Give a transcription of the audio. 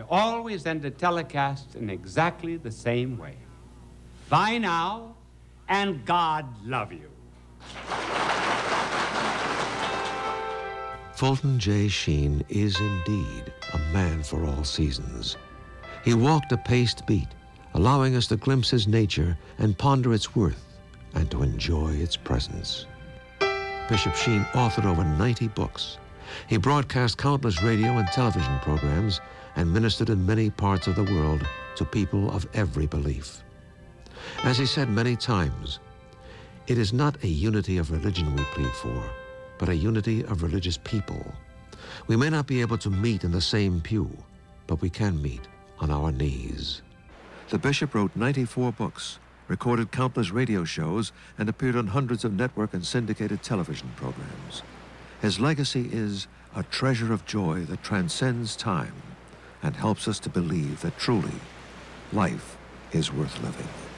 always end a telecast in exactly the same way. Bye now, and God love you. Fulton J. Sheen is indeed a man for all seasons. He walked a paced beat, allowing us to glimpse his nature and ponder its worth and to enjoy its presence. Bishop Sheen authored over 90 books. He broadcast countless radio and television programs and ministered in many parts of the world to people of every belief. As he said many times, it is not a unity of religion we plead for, but a unity of religious people. We may not be able to meet in the same pew, but we can meet on our knees. The bishop wrote 94 books, recorded countless radio shows, and appeared on hundreds of network and syndicated television programs. His legacy is a treasure of joy that transcends time and helps us to believe that truly life is worth living.